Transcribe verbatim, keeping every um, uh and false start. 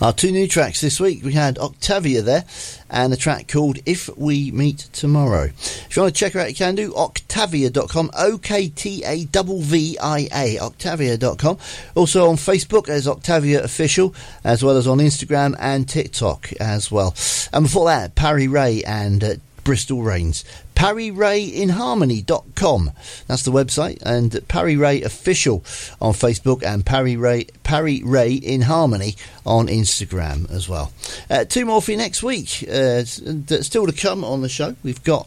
Our two new tracks this week, we had Octavia there and a track called If We Meet Tomorrow. If you want to check her out, you can do octavia dot com, O K T A V V I A, octavia dot com. Also on Facebook as Octavia Official, as well as on Instagram and TikTok as well. And before that, Parry Ray and uh, Bristol Rains. Parry Ray In Harmony dot com. That's the website, and Parry Ray Official on Facebook and Parry Ray Parry Ray In Harmony on Instagram as well. Uh, two more for you next week. Uh, still to come on the show. We've got